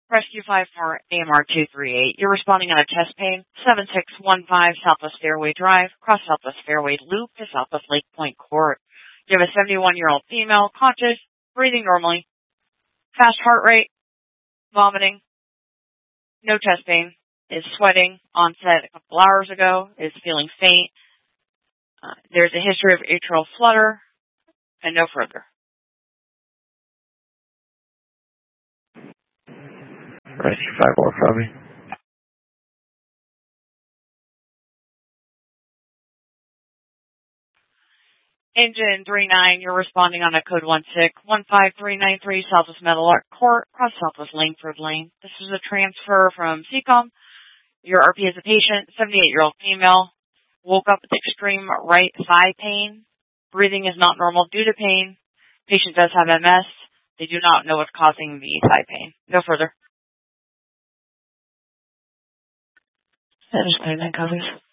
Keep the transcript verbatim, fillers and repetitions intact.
Rescue five four A M R two three eight. You're responding on a chest pain. seven six one five Southwest Fairway Drive, cross Southwest Fairway Loop to Southwest Lake Point Court. You have a seventy-one-year-old female, conscious, breathing normally, fast heart rate, vomiting, no chest pain, is sweating, onset a couple hours ago, is feeling faint. Uh, there's a history of atrial flutter, and no further. Rescue five four, copy. Engine three nine, you're responding on a code one six one five three nine three Southwest Meadowlark Court, cross Southwest Langford Lane. This is a transfer from C COM. Your R P is a patient, seventy-eight-year-old female, woke up with extreme right thigh pain. Breathing is not normal due to pain. Patient does have M S. They do not know what's causing the thigh pain. No further. That is nine copies.